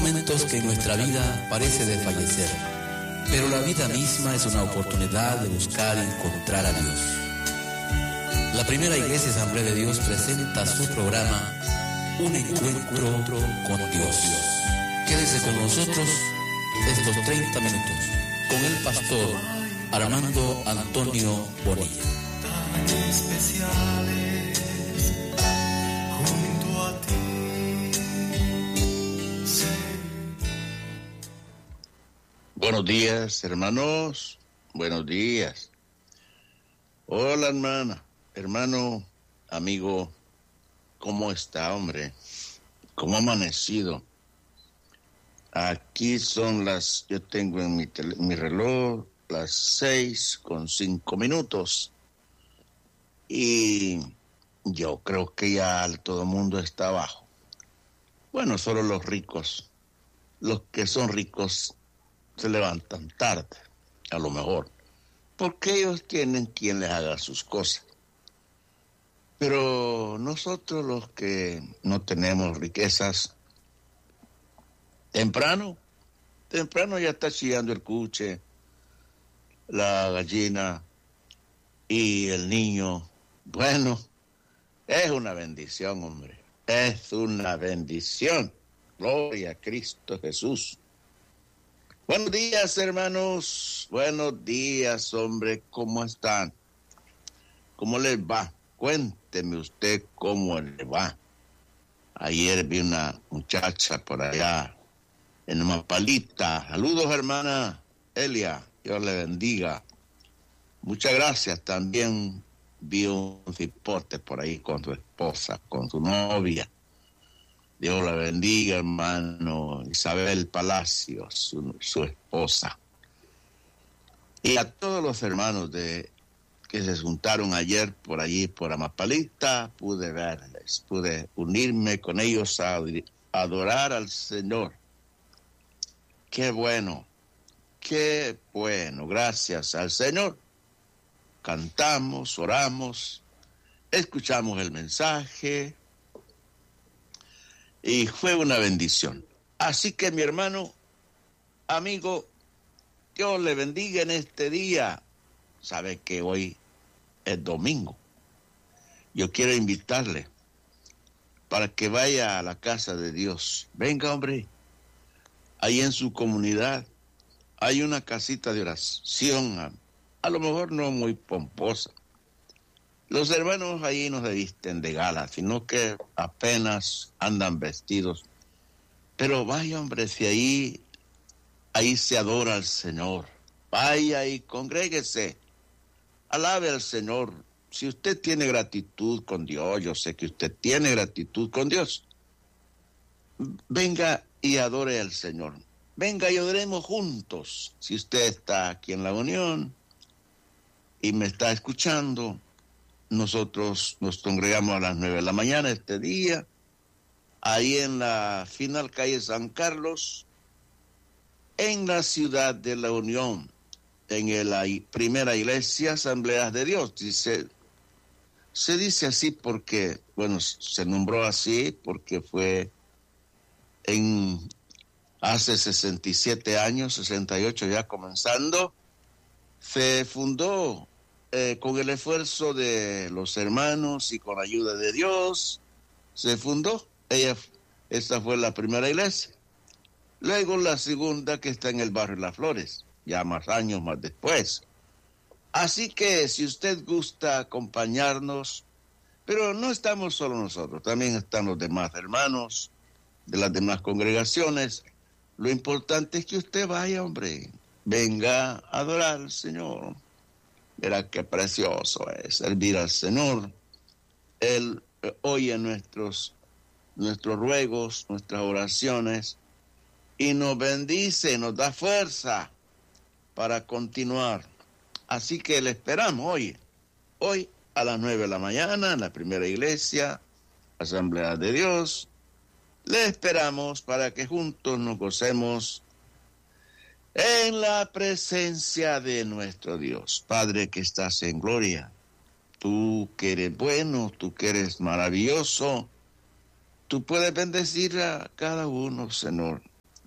momentos que en nuestra vida parece desfallecer, pero la vida misma es una oportunidad de buscar y encontrar a Dios. La primera Iglesia Asamblea de Dios presenta su programa Un Encuentro con Dios. Quédese con nosotros estos 30 minutos con el pastor Armando Antonio Bonilla. Tan especiales junto a ti. Sí. Buenos días, hermanos. Buenos días. Hola, hermana, hermano, amigo. ¿Cómo está, hombre? ¿Cómo ha amanecido? Aquí son yo tengo en mi reloj las 6:05. Y yo creo que ya todo el mundo está abajo. Bueno, solo los ricos. Los que son ricos se levantan tarde, a lo mejor, porque ellos tienen quien les haga sus cosas. Pero nosotros los que no tenemos riquezas, temprano ya está chillando el cuche, la gallina y el niño. Bueno, es una bendición, hombre. Es una bendición. Gloria a Cristo Jesús. Buenos días, hermanos. Buenos días, hombre. ¿Cómo están? ¿Cómo les va? Cuénteme usted cómo le va. Ayer vi una muchacha por allá en Mapalita. Saludos, hermana Elia. Dios le bendiga. Muchas gracias. También vi un cipote por ahí con su esposa, con su novia. Dios la bendiga, hermano. Isabel Palacios, su esposa. Y a todos los hermanos que se juntaron ayer por allí, por Amapalita, pude verles, pude unirme con ellos a adorar al Señor. Qué bueno, gracias al Señor. Cantamos, oramos, escuchamos el mensaje y fue una bendición. Así que mi hermano, amigo, Dios le bendiga en este día. Sabe que hoy es domingo. Yo quiero invitarle para que vaya a la casa de Dios. Venga, hombre. Ahí en su comunidad hay una casita de oración, a lo mejor no muy pomposa. Los hermanos ahí no se visten de gala, sino que apenas andan vestidos. Pero vaya, hombre, si ahí se adora al Señor. Vaya y congréguese. Alabe al Señor. Si usted tiene gratitud con Dios, yo sé que usted tiene gratitud con Dios. Venga y adore al Señor. Venga y adoremos juntos. Si usted está aquí en la Unión y me está escuchando, nosotros nos congregamos a las 9 de la mañana este día, ahí en la final calle San Carlos, en la ciudad de la Unión, en la primera Iglesia Asamblea de Dios. Se dice así porque, bueno, se nombró así porque fue hace 67 años, 68 ya comenzando, se fundó con el esfuerzo de los hermanos y con ayuda de Dios, se fundó. Esta fue la primera iglesia. Luego la segunda, que está en el barrio Las Flores, ya más años más después. Así que si usted gusta acompañarnos, pero no estamos solo nosotros, también están los demás hermanos de las demás congregaciones. Lo importante es que usted vaya, hombre, venga a adorar al Señor. Verá qué precioso es servir al Señor. Él oye nuestros ruegos, nuestras oraciones, y nos bendice, nos da fuerza para continuar. Así que le esperamos hoy a las 9 de la mañana en la primera iglesia, Asamblea de Dios. Le esperamos para que juntos nos gocemos en la presencia de nuestro Dios. Padre que estás en gloria, tú que eres bueno, tú que eres maravilloso, tú puedes bendecir a cada uno, Señor.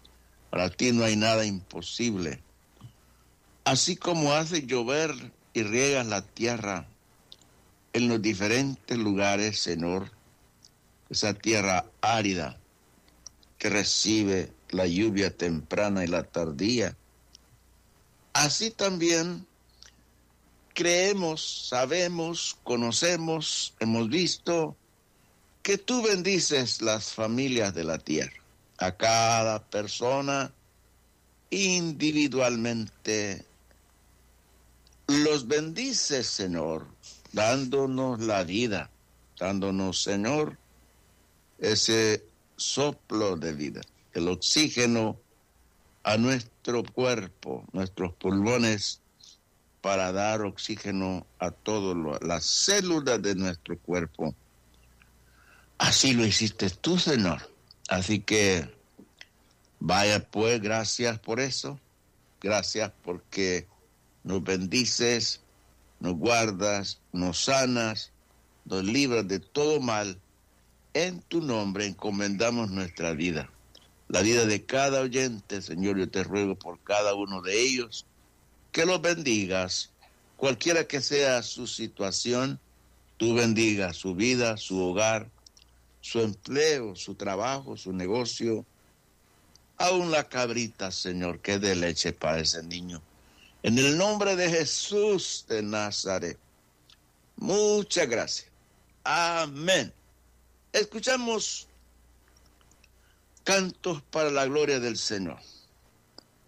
Para ti no hay nada imposible. Así como haces llover y riegas la tierra en los diferentes lugares, Señor, esa tierra árida que recibe la lluvia temprana y la tardía. Así también creemos, sabemos, conocemos, hemos visto que tú bendices las familias de la tierra, a cada persona individualmente. Los bendices, Señor, dándonos la vida, dándonos, Señor, ese soplo de vida, el oxígeno a nuestro cuerpo, nuestros pulmones, para dar oxígeno a todas las células de nuestro cuerpo. Así lo hiciste tú, Señor. Así que vaya pues, gracias por eso. Gracias porque nos bendices, nos guardas, nos sanas, nos libras de todo mal. En tu nombre encomendamos nuestra vida, la vida de cada oyente, Señor. Yo te ruego por cada uno de ellos, que los bendigas, cualquiera que sea su situación, tú bendigas su vida, su hogar, su empleo, su trabajo, su negocio, aún la cabrita, Señor, que dé leche para ese niño. En el nombre de Jesús de Nazaret. Muchas gracias. Amén. Escuchamos cantos para la gloria del Señor.